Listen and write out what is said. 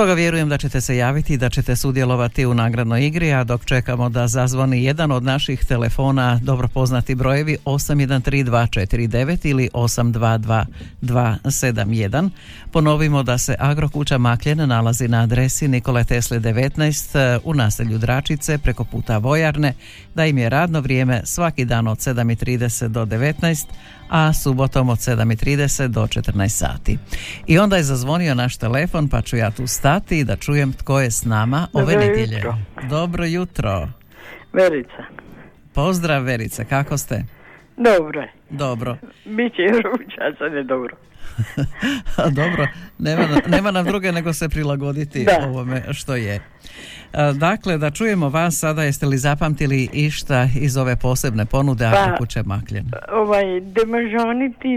Stoga vjerujem da ćete se javiti i da ćete sudjelovati u nagradnoj igri, a dok čekamo da zazvoni jedan od naših telefona, dobro poznati brojevi 813249 ili 822271. Ponovimo da se Agrokuća Makljen nalazi na adresi Nikole Tesle 19 u naselju Dračice preko puta Vojarne, da im je radno vrijeme svaki dan od 7:30 do 19, a subotom od 7:30 do 14 sati. I onda je zazvonio naš telefon, pa ću ja tu stati i da čujem tko je s nama ove nedjelje. Jutro. Dobro jutro. Verica. Pozdrav Verice, kako ste? Dobro je. Dobro. Biće vruće, a sad je dobro. Dobro, nema nam druge nego se prilagoditi ovome što je. Dakle, da čujemo vas sada, jeste li zapamtili išta iz ove posebne ponude Agrokuće Makljen? Demožoniti